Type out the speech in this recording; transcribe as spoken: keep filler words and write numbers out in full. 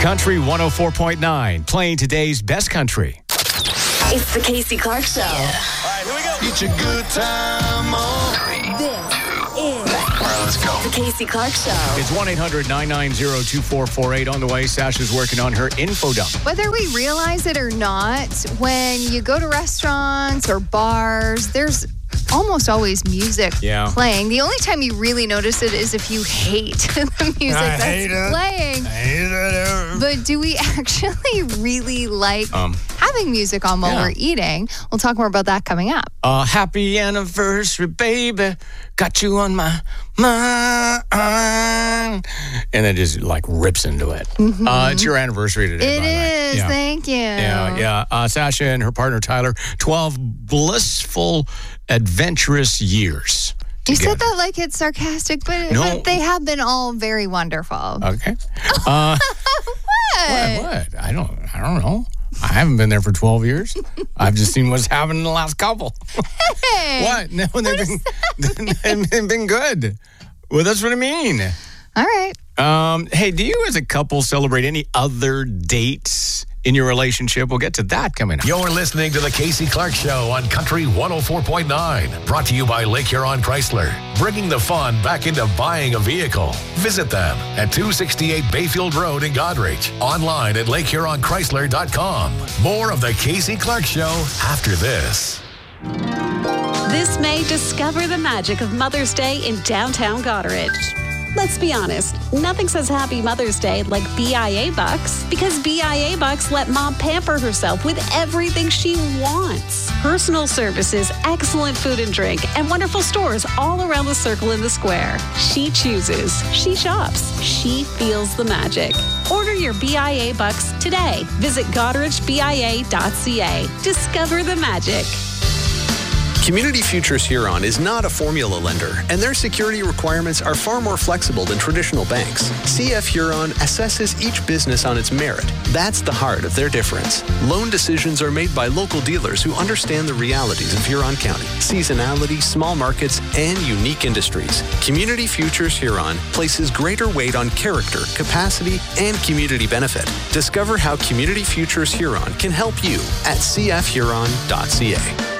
Country one oh four point nine, playing today's best country. It's the Casey Clark Show. All right, here we go. Get your good time on. This is All right, let's go. the Casey Clark Show. It's one eight hundred nine nine zero two four four eight. On the way, Sasha's working on her info dump. Whether we realize it or not, when you go to restaurants or bars, there's almost always music Yeah. playing. The only time you really notice it is if you hate the music I that's hate it. playing. I hate it. But do we actually really like Um, having music on while yeah. we're eating? We'll talk more about that coming up. Uh, happy anniversary, baby. Got you on my mind. And then just like rips into it. Mm-hmm. Uh, it's your anniversary today. It by the way. is. Yeah. Thank you. Yeah, yeah. Uh, Sasha and her partner Tyler, twelve blissful, adventurous years. You together. said that like it's sarcastic, but, No. but they have been all very wonderful. Okay. Uh, What? what? What? I don't. I don't know. I haven't been there for twelve years. I've just seen what's happened in the last couple. Hey. What? No, they've been, they've been good. Well, that's what I mean. All right. Um, hey, do you as a couple celebrate any other dates in your relationship? We'll get to that coming up. You're listening to the Casey Clark Show on Country one oh four point nine. Brought to you by Lake Huron Chrysler. Bringing the fun back into buying a vehicle. Visit them at two sixty-eight Bayfield Road in Goderich. Online at lake huron chrysler dot com. More of the Casey Clark Show after this. This May, discover the magic of Mother's Day in downtown Goderich. Let's be honest, nothing says Happy Mother's Day like B I A Bucks, because B I A Bucks let mom pamper herself with everything she wants. Personal services, excellent food and drink, and wonderful stores all around the circle in the square. She chooses, she shops, she feels the magic. Order your B I A Bucks today. Visit goderich b i a dot c a. Discover the magic. Community Futures Huron is not a formula lender, and their security requirements are far more flexible than traditional banks. C F Huron assesses each business on its merit. That's the heart of their difference. Loan decisions are made by local dealers who understand the realities of Huron County, seasonality, small markets, and unique industries. Community Futures Huron places greater weight on character, capacity, and community benefit. Discover how Community Futures Huron can help you at c f huron dot c a.